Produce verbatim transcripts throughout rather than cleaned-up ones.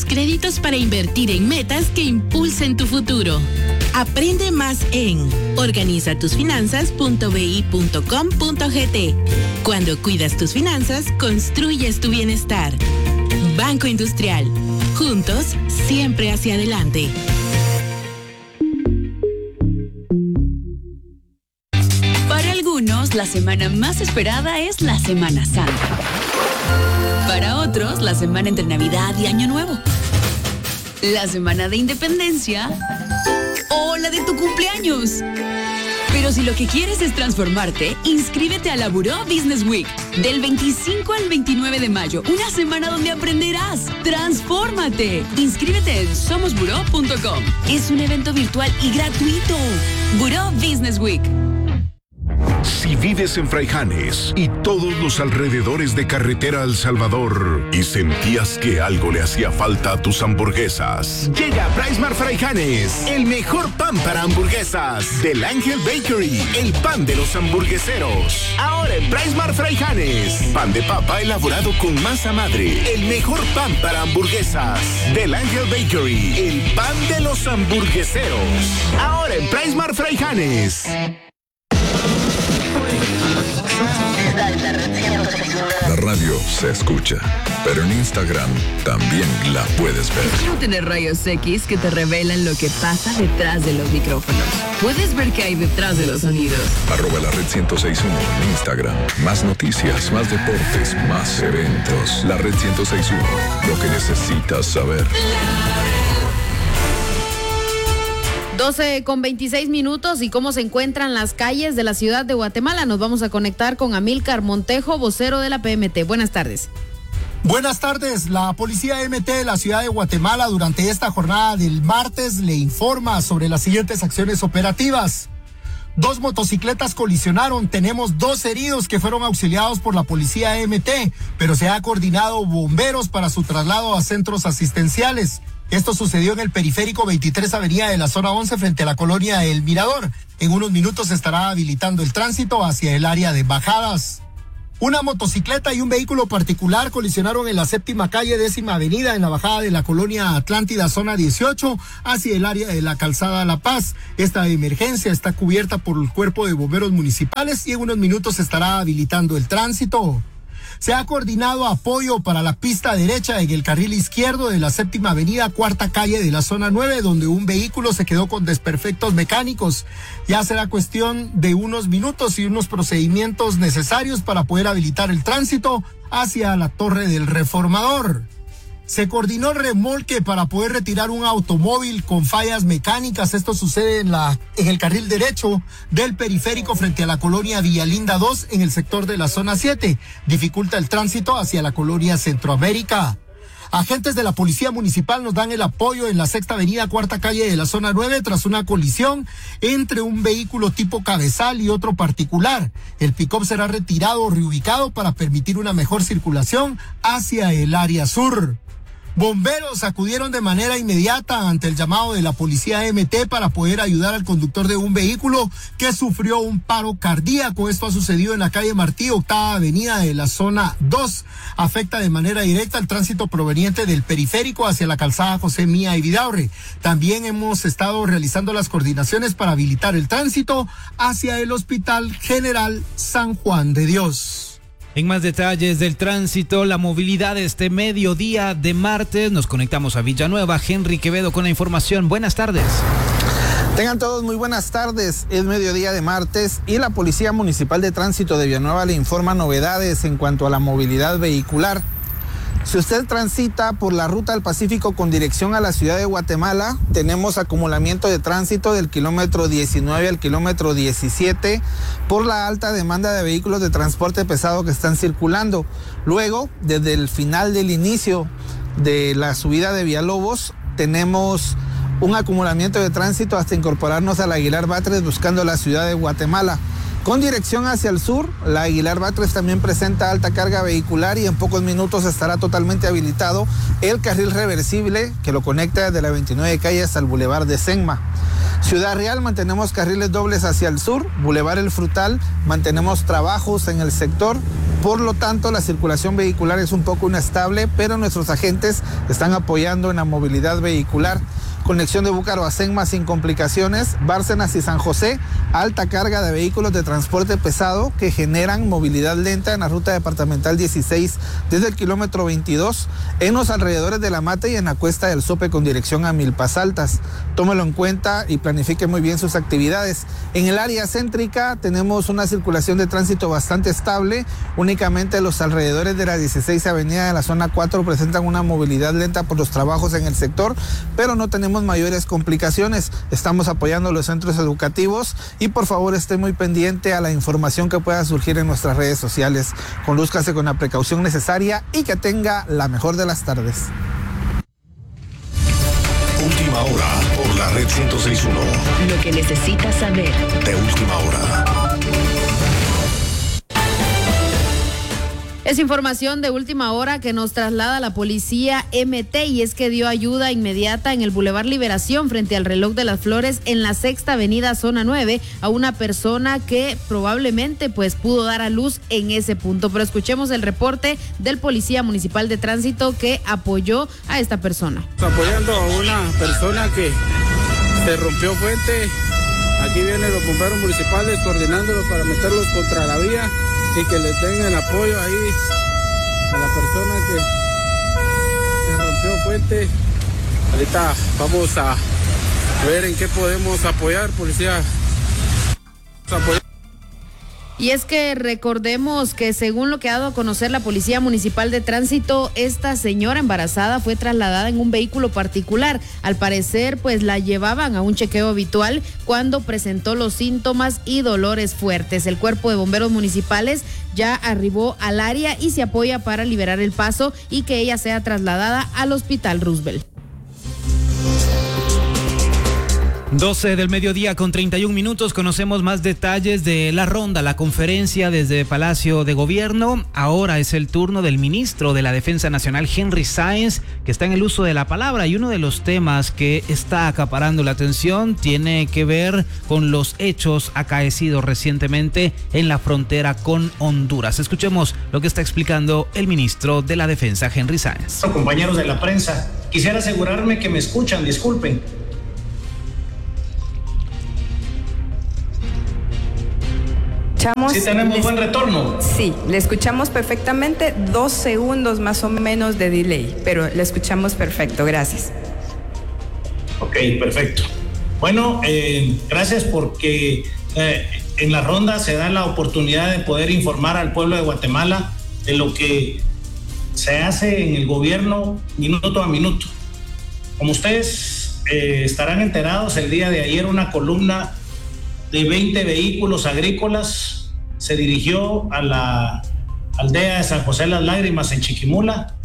tus créditos para invertir en metas que impulsen tu futuro. Aprende más en organiza tus finanzas punto b i punto com punto g t. Cuando cuidas tus finanzas, construyes tu bienestar. Banco Industrial. Juntos, siempre hacia adelante. Para algunos, la semana más esperada es la Semana Santa. Para otros, la semana entre Navidad y Año Nuevo. La semana de Independencia o la de tu cumpleaños. Pero si lo que quieres es transformarte, inscríbete a la Buró Business Week. Del veinticinco al veintinueve de mayo, una semana donde aprenderás. ¡Transfórmate! Inscríbete en somos buró punto com. Es un evento virtual y gratuito. Buró Business Week. Si vives en Fraijanes y todos los alrededores de Carretera El Salvador y sentías que algo le hacía falta a tus hamburguesas, llega Pricemart Fraijanes, el mejor pan para hamburguesas del Ángel Bakery, el pan de los hamburgueseros. Ahora en Pricemart Fraijanes, pan de papa elaborado con masa madre, el mejor pan para hamburguesas del Ángel Bakery, el pan de los hamburgueseros. Ahora en Pricemart Fraijanes. La radio se escucha, pero en Instagram también la puedes ver. ¿Cómo tener rayos X que te revelan lo que pasa detrás de los micrófonos? Puedes ver qué hay detrás de los sonidos. Arroba la red ciento seis punto uno en Instagram. Más noticias, más deportes, más eventos. La red ciento seis punto uno, lo que necesitas saber. doce con veintiséis minutos y cómo se encuentran las calles de la ciudad de Guatemala. Nos vamos a conectar con Amílcar Montejo, vocero de la P M T. Buenas tardes. Buenas tardes. La Policía M T de la ciudad de Guatemala durante esta jornada del martes le informa sobre las siguientes acciones operativas. Dos motocicletas colisionaron, tenemos dos heridos que fueron auxiliados por la Policía M T, pero se ha coordinado bomberos para su traslado a centros asistenciales. Esto sucedió en el periférico veintitrés Avenida de la zona once frente a la colonia El Mirador. En unos minutos se estará habilitando el tránsito hacia el área de bajadas. Una motocicleta y un vehículo particular colisionaron en la séptima calle décima avenida en la bajada de la colonia Atlántida zona dieciocho hacia el área de la calzada La Paz. Esta emergencia está cubierta por el cuerpo de bomberos municipales y en unos minutos se estará habilitando el tránsito. Se ha coordinado apoyo para la pista derecha en el carril izquierdo de la séptima avenida, cuarta calle de la zona nueve, donde un vehículo se quedó con desperfectos mecánicos. Ya será cuestión de unos minutos y unos procedimientos necesarios para poder habilitar el tránsito hacia la Torre del Reformador. Se coordinó remolque para poder retirar un automóvil con fallas mecánicas. Esto sucede en la en el carril derecho del periférico frente a la colonia Villalinda dos en el sector de la zona siete. Dificulta el tránsito hacia la colonia Centroamérica. Agentes de la Policía Municipal nos dan el apoyo en la sexta avenida, cuarta calle de la zona nueve tras una colisión entre un vehículo tipo cabezal y otro particular. El pick-up será retirado o reubicado para permitir una mejor circulación hacia el área sur. Bomberos acudieron de manera inmediata ante el llamado de la Policía M T para poder ayudar al conductor de un vehículo que sufrió un paro cardíaco. Esto ha sucedido en la calle Martí, octava avenida de la zona dos. Afecta de manera directa el tránsito proveniente del periférico hacia la calzada José Mía y Vidaurre. También hemos estado realizando las coordinaciones para habilitar el tránsito hacia el Hospital General San Juan de Dios. En más detalles del tránsito, la movilidad este mediodía de martes, nos conectamos a Villanueva. Henry Quevedo con la información. Buenas tardes. Tengan todos muy buenas tardes. Es mediodía de martes y la Policía Municipal de Tránsito de Villanueva le informa novedades en cuanto a la movilidad vehicular. Si usted transita por la ruta del Pacífico con dirección a la ciudad de Guatemala, tenemos acumulamiento de tránsito del kilómetro diecinueve al kilómetro diecisiete por la alta demanda de vehículos de transporte pesado que están circulando. Luego, desde el final del inicio de la subida de Villalobos, tenemos un acumulamiento de tránsito hasta incorporarnos al Aguilar Batres buscando la ciudad de Guatemala. Con dirección hacia el sur, la Aguilar Batres también presenta alta carga vehicular y en pocos minutos estará totalmente habilitado el carril reversible que lo conecta desde la veintinueve calle hasta el Boulevard de Senma. Ciudad Real, mantenemos carriles dobles hacia el sur. Boulevard El Frutal, mantenemos trabajos en el sector. Por lo tanto, la circulación vehicular es un poco inestable, pero nuestros agentes están apoyando en la movilidad vehicular. Conexión de Búcaro a Senma sin complicaciones, Bárcenas y San José, alta carga de vehículos de transporte pesado que generan movilidad lenta en la ruta departamental dieciséis desde el kilómetro veintidós, en los alrededores de La Mata y en la cuesta del Sope con dirección a Milpas Altas. Tómelo en cuenta y planifique muy bien sus actividades. En el área céntrica tenemos una circulación de tránsito bastante estable, únicamente los alrededores de la dieciséis Avenida de la zona cuatro presentan una movilidad lenta por los trabajos en el sector, pero no tenemos mayores complicaciones. Estamos apoyando los centros educativos y por favor esté muy pendiente a la información que pueda surgir en nuestras redes sociales. Condúzcase con la precaución necesaria y que tenga la mejor de las tardes. Última hora por la red ciento seis punto uno. Lo que necesitas saber. De última hora. Es información de última hora que nos traslada la policía M T y es que dio ayuda inmediata en el Boulevard Liberación frente al Reloj de las Flores en la Sexta Avenida Zona nueve a una persona que probablemente pues pudo dar a luz en ese punto. Pero escuchemos el reporte del Policía Municipal de Tránsito que apoyó a esta persona. Apoyando a una persona que se rompió fuente. Aquí vienen los bomberos municipales coordinándolos para meterlos contra la vía y que le den el apoyo ahí a la persona que se rompió fuente. Ahorita vamos a ver en qué podemos apoyar, policía. Apoyar. Y es que recordemos que según lo que ha dado a conocer la Policía Municipal de Tránsito, esta señora embarazada fue trasladada en un vehículo particular. Al parecer, pues la llevaban a un chequeo habitual cuando presentó los síntomas y dolores fuertes. El Cuerpo de Bomberos Municipales ya arribó al área y se apoya para liberar el paso y que ella sea trasladada al Hospital Roosevelt. doce del mediodía con treinta y un minutos, conocemos más detalles de la ronda, la conferencia desde Palacio de Gobierno. Ahora es el turno del ministro de la Defensa Nacional, Henry Sáenz, que está en el uso de la palabra, y uno de los temas que está acaparando la atención tiene que ver con los hechos acaecidos recientemente en la frontera con Honduras. Escuchemos lo que está explicando el ministro de la Defensa, Henry Sáenz. Compañeros de la prensa, quisiera asegurarme que me escuchan, disculpen. Sí, tenemos les, buen retorno. Sí, le escuchamos perfectamente, dos segundos más o menos de delay, pero le escuchamos perfecto, gracias. Ok, perfecto. Bueno, eh, gracias porque eh, en la ronda se da la oportunidad de poder informar al pueblo de Guatemala de lo que se hace en el gobierno minuto a minuto. Como ustedes eh, estarán enterados, el día de ayer una columna de veinte vehículos agrícolas se dirigió a la aldea de San José de las Lágrimas en Chiquimula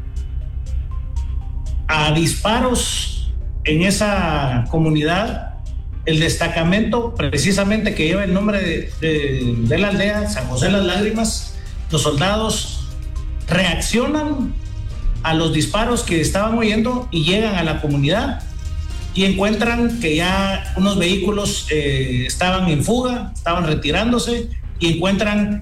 a disparos en esa comunidad. El destacamento precisamente que lleva el nombre de, de, de la aldea San José de las Lágrimas, los soldados reaccionan a los disparos que estaban oyendo y llegan a la comunidad y encuentran que ya unos vehículos eh, estaban en fuga, estaban retirándose, y encuentran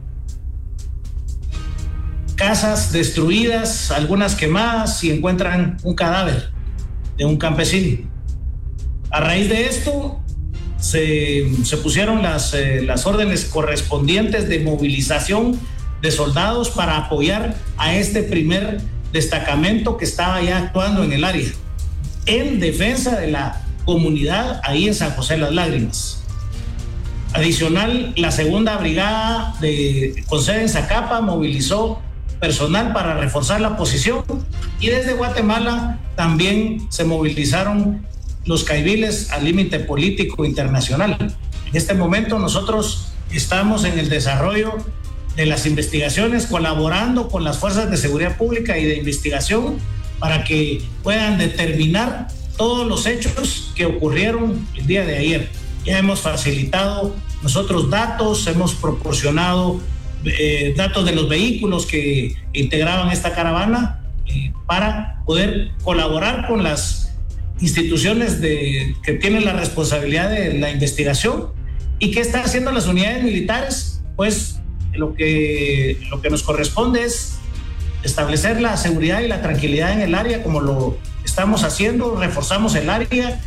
casas destruidas, algunas quemadas, y encuentran un cadáver de un campesino. A raíz de esto se, se pusieron las, eh, las órdenes correspondientes de movilización de soldados para apoyar a este primer destacamento que estaba ya actuando en el área, en defensa de la comunidad ahí en San José de las Lágrimas. Adicional, la segunda brigada de, con sede en Zacapa movilizó personal para reforzar la posición, y desde Guatemala también se movilizaron los caibiles al límite político internacional. En este momento nosotros estamos en el desarrollo de las investigaciones, colaborando con las fuerzas de seguridad pública y de investigación para que puedan determinar todos los hechos que ocurrieron el día de ayer. Ya hemos facilitado nosotros datos, hemos proporcionado eh, datos de los vehículos que integraban esta caravana eh, para poder colaborar con las instituciones de, que tienen la responsabilidad de la investigación. ¿Y qué están haciendo las unidades militares? Pues lo que, lo que nos corresponde es establecer la seguridad y la tranquilidad en el área como lo estamos haciendo, reforzamos el área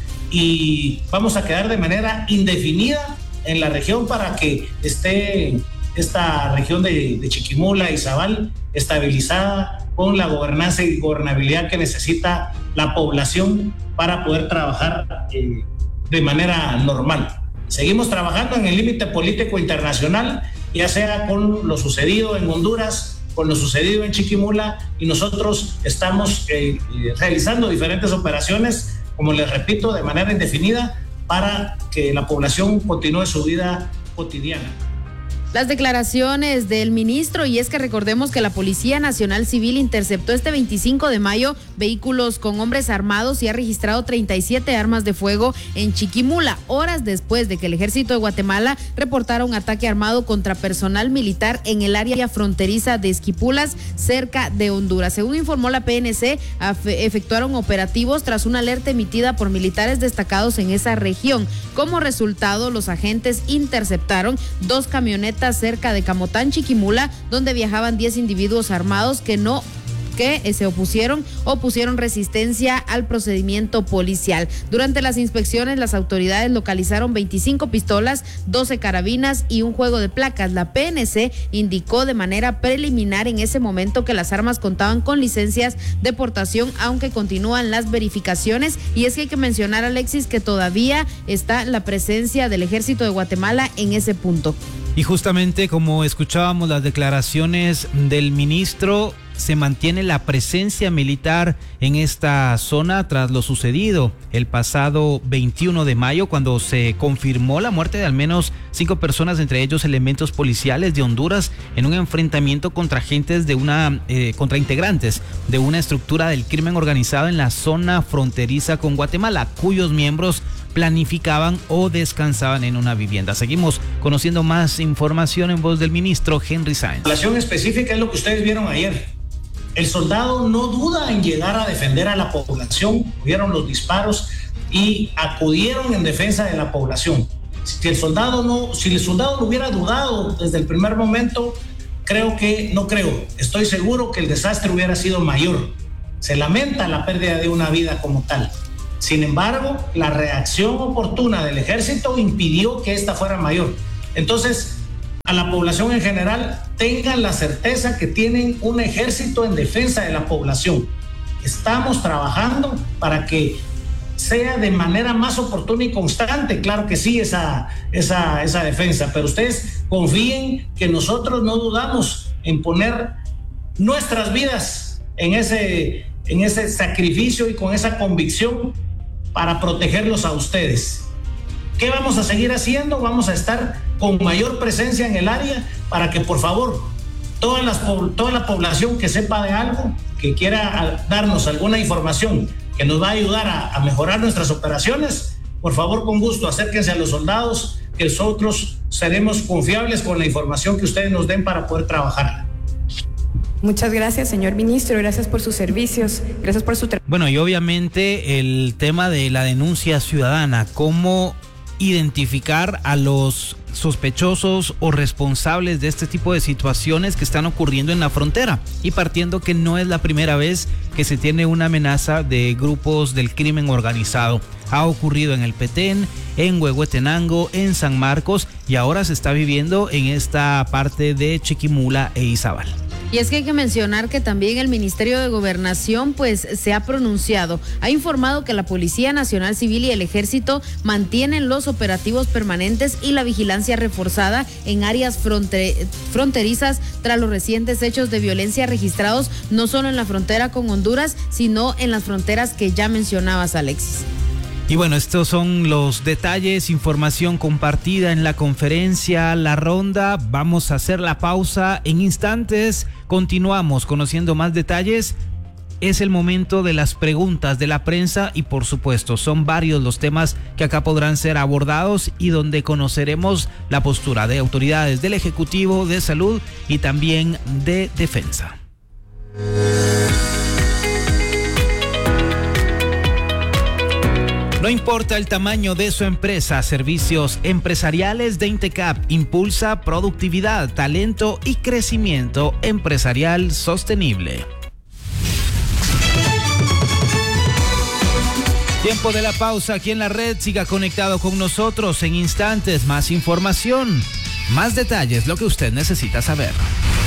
y vamos a quedar de manera indefinida en la región para que esté esta región de, de Chiquimula y Izabal estabilizada con la gobernanza y gobernabilidad que necesita la población para poder trabajar eh, de manera normal. Seguimos trabajando en el límite político internacional, ya sea con lo sucedido en Honduras, con lo sucedido en Chiquimula, y nosotros estamos eh, realizando diferentes operaciones, como les repito, de manera indefinida para que la población continúe su vida cotidiana. Las declaraciones del ministro, y es que recordemos que la Policía Nacional Civil interceptó este veinticinco de mayo vehículos con hombres armados y ha registrado treinta y siete armas de fuego en Chiquimula, horas después de que el Ejército de Guatemala reportara un ataque armado contra personal militar en el área fronteriza de Esquipulas, cerca de Honduras. Según informó la P N C, efectuaron operativos tras una alerta emitida por militares destacados en esa región. Como resultado, los agentes interceptaron dos camionetas cerca de Camotán, Chiquimula, donde viajaban diez individuos armados que no que se opusieron o pusieron resistencia al procedimiento policial. Durante las inspecciones, las autoridades localizaron veinticinco pistolas, doce carabinas y un juego de placas. La P N C indicó de manera preliminar en ese momento que las armas contaban con licencias de portación, aunque continúan las verificaciones. Y es que hay que mencionar, Alexis, que todavía está la presencia del Ejército de Guatemala en ese punto. Y justamente como escuchábamos las declaraciones del ministro, se mantiene la presencia militar en esta zona tras lo sucedido el pasado veintiuno de mayo, cuando se confirmó la muerte de al menos cinco personas, entre ellos elementos policiales de Honduras, en un enfrentamiento contra agentes de una, eh, contra integrantes de una estructura del crimen organizado en la zona fronteriza con Guatemala, cuyos miembros planificaban o descansaban en una vivienda. Seguimos conociendo más información en voz del ministro Henry Sáenz. La acción específica es lo que ustedes vieron ayer. El soldado no duda en llegar a defender a la población, vieron los disparos y acudieron en defensa de la población. Si el soldado no, si el soldado no hubiera dudado desde el primer momento, creo que, no creo, estoy seguro que el desastre hubiera sido mayor. Se lamenta la pérdida de una vida como tal. Sin embargo, la reacción oportuna del ejército impidió que esta fuera mayor. Entonces, a la población en general, tengan la certeza que tienen un ejército en defensa de la población. Estamos trabajando para que sea de manera más oportuna y constante, claro que sí, esa, esa, esa defensa, pero ustedes confíen que nosotros no dudamos en poner nuestras vidas en ese, en ese sacrificio y con esa convicción para protegerlos a ustedes. ¿Qué vamos a seguir haciendo? Vamos a estar con mayor presencia en el área para que, por favor, todas las, toda la población que sepa de algo, que quiera darnos alguna información que nos va a ayudar a, a mejorar nuestras operaciones, por favor, con gusto, acérquense a los soldados, que nosotros seremos confiables con la información que ustedes nos den para poder trabajar. Muchas gracias, señor ministro. Gracias por sus servicios. Gracias por su trabajo. Bueno, y obviamente el tema de la denuncia ciudadana, cómo identificar a los sospechosos o responsables de este tipo de situaciones que están ocurriendo en la frontera, y partiendo que no es la primera vez que se tiene una amenaza de grupos del crimen organizado. Ha ocurrido en el Petén, en Huehuetenango, en San Marcos, y ahora se está viviendo en esta parte de Chiquimula e Izabal. Y es que hay que mencionar que también el Ministerio de Gobernación pues se ha pronunciado. Ha informado que la Policía Nacional Civil y el Ejército mantienen los operativos permanentes y la vigilancia reforzada en áreas fronte- fronterizas tras los recientes hechos de violencia registrados no solo en la frontera con Honduras, sino en las fronteras que ya mencionabas, Alexis. Y bueno, estos son los detalles, información compartida en la conferencia La Ronda. Vamos a hacer la pausa en instantes. Continuamos conociendo más detalles. Es el momento de las preguntas de la prensa y, por supuesto, son varios los temas que acá podrán ser abordados y donde conoceremos la postura de autoridades del Ejecutivo, de Salud y también de Defensa. No importa el tamaño de su empresa, Servicios Empresariales de Intecap impulsa productividad, talento y crecimiento empresarial sostenible. Tiempo de la pausa aquí en la red. Siga conectado con nosotros. En instantes, más información, más detalles, lo que usted necesita saber.